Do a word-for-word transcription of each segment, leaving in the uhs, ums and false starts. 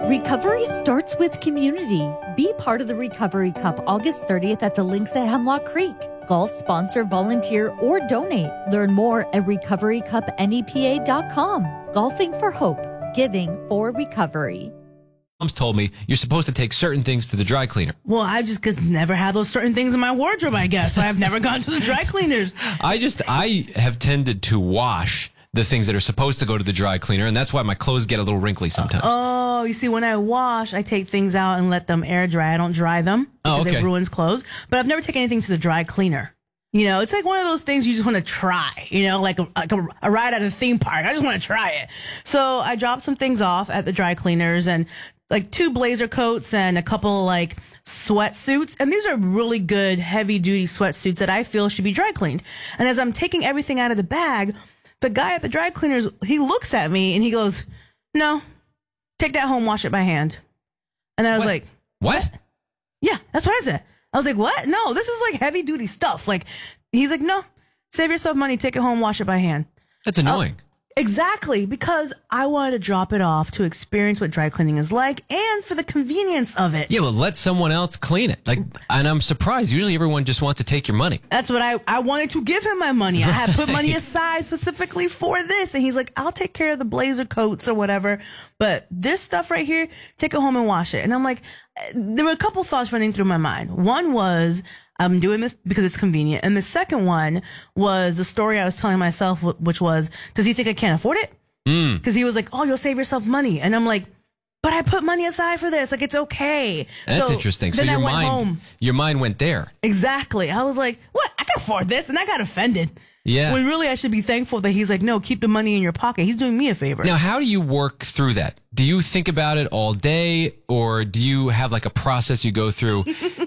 Recovery starts with community. Be part of the Recovery Cup August thirtieth at the Links at Hemlock Creek. Golf sponsor, volunteer, or donate. Learn more at recovery cup N E P A dot com. Golfing for hope. Giving for recovery. Mom's told me you're supposed to take certain things to the dry cleaner. Well, I just cause never had those certain things in my wardrobe, I guess. So I've never gone to the dry cleaners. I just, I have tended to wash the things that are supposed to go to the dry cleaner, and that's why my clothes get a little wrinkly sometimes. Oh, you see, when I wash, I take things out and let them air dry. I don't dry them because Oh, okay. it ruins clothes. But I've never taken anything to the dry cleaner. You know, it's like one of those things you just want to try, you know, like a, like a, a ride at a theme park. I just want to try it. So I dropped some things off at the dry cleaners and like two blazer coats and a couple like sweatsuits. And these are really good heavy duty sweatsuits that I feel should be dry cleaned. And as I'm taking everything out of the bag, the guy at the dry cleaners, he looks at me and he goes, no, take that home, wash it by hand. And I was What? like, What? yeah, that's what I said. I was like, what? No, this is like heavy duty stuff. Like, he's like, no, save yourself money, take it home, wash it by hand. That's annoying. Uh, exactly, because I wanted to drop it off to experience what dry cleaning is like and for the convenience of it. Yeah, well, let someone else clean it. Like, and I'm surprised. Usually everyone just wants to take your money. That's what I, I wanted to give him my money. I had put money aside specifically for this. And he's like, I'll take care of the blazer coats or whatever. But this stuff right here, take it home and wash it. And I'm like, there were a couple thoughts running through my mind. One was, I'm doing this because it's convenient. And the second one was the story I was telling myself, which was, does he think I can't afford it? Because mm. he was like, oh, you'll save yourself money. And I'm like, but I put money aside for this. Like, it's okay. That's so interesting. So then your I went mind, home. your mind went there. Exactly. I was like, what? I can afford this. And I got offended. Yeah. When really I should be thankful that he's like, no, keep the money in your pocket. He's doing me a favor. Now, how do you work through that? Do you think about it all day, or do you have like a process you go through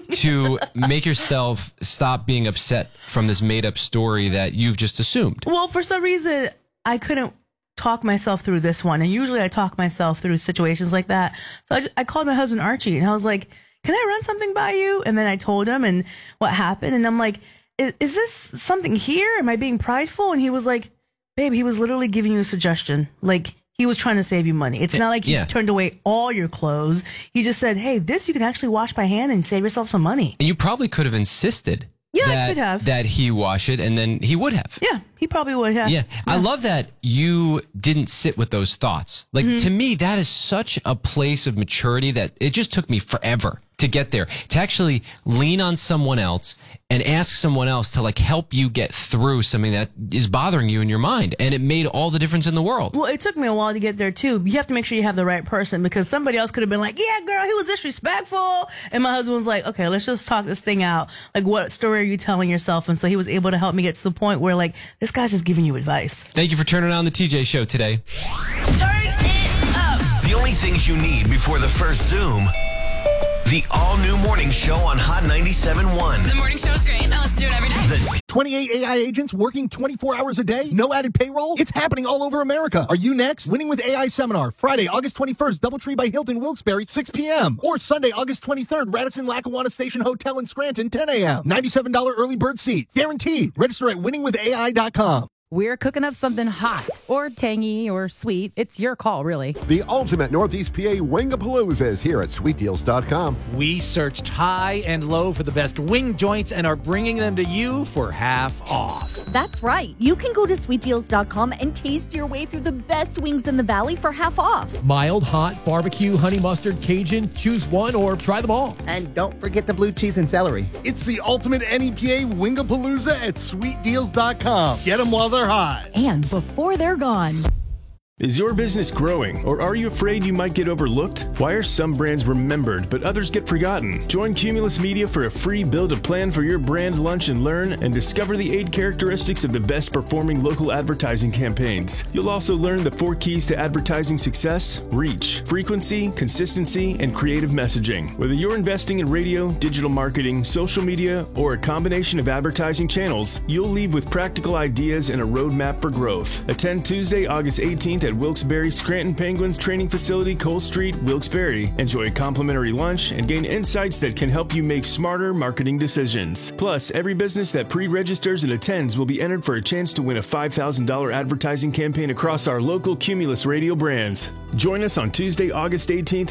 to make yourself stop being upset from this made up story that you've just assumed? Well, for some reason, I couldn't talk myself through this one. And usually I talk myself through situations like that. So I, just, I called my husband Archie and I was like, can I run something by you? And then I told him and what happened. And I'm like, is, is this something here? Am I being prideful? And he was like, babe, he was literally giving you a suggestion. Like, he was trying to save you money. It's not like he yeah. turned away all your clothes. He just said, hey, this you can actually wash by hand and save yourself some money. And you probably could have insisted Yeah, that, I could have. that he wash it, and then he would have. Yeah, he probably would have. Yeah. I love that you didn't sit with those thoughts. Like, Mm-hmm. to me, that is such a place of maturity that it just took me forever to get there, to actually lean on someone else and ask someone else to like help you get through something that is bothering you in your mind. And it made all the difference in the world. Well, it took me a while to get there too. You have to make sure you have the right person, because somebody else could have been like, yeah, girl, he was disrespectful. And my husband was like, okay, let's just talk this thing out. Like, what story are you telling yourself? And so he was able to help me get to the point where like, this guy's just giving you advice. Thank you for turning on the T J Show today. Turn it up. The only things you need before the first Zoom. The all-new morning show on Hot ninety-seven point one. The morning show is great. I listen to it every day. The twenty-eight A I agents working twenty-four hours a day? No added payroll? It's happening all over America. Are you next? Winning with A I Seminar, Friday, August twenty-first, Doubletree by Hilton, Wilkes-Barre, six p.m. Or Sunday, August twenty-third, Radisson Lackawanna Station Hotel in Scranton, ten a.m. ninety-seven dollars early bird seats. Guaranteed. Register at winning with A I dot com. We're cooking up something hot or tangy or sweet. It's your call, really. The ultimate Northeast P A Wingapalooza is here at sweet deals dot com. We searched high and low for the best wing joints and are bringing them to you for half off. That's right. You can go to sweet deals dot com and taste your way through the best wings in the valley for half off. Mild, hot, barbecue, honey mustard, Cajun. Choose one or try them all. And don't forget the blue cheese and celery. It's the ultimate N E P A Wingapalooza at sweet deals dot com. Get them while they're hot. And before they're gone. Is your business growing, or are you afraid you might get overlooked? Why are some brands remembered, but others get forgotten? Join Cumulus Media for a free build a plan for your brand lunch and learn, and discover the eight characteristics of the best performing local advertising campaigns. You'll also learn the four keys to advertising success: reach, frequency, consistency, and creative messaging. Whether you're investing in radio, digital marketing, social media, or a combination of advertising channels, you'll leave with practical ideas and a roadmap for growth. Attend Tuesday, August eighteenth at Wilkes-Barre Scranton Penguins Training Facility, Cole Street, Wilkes-Barre. Enjoy a complimentary lunch and gain insights that can help you make smarter marketing decisions. Plus, every business that pre-registers and attends will be entered for a chance to win a five thousand dollars advertising campaign across our local Cumulus radio brands. Join us on Tuesday, August eighteenth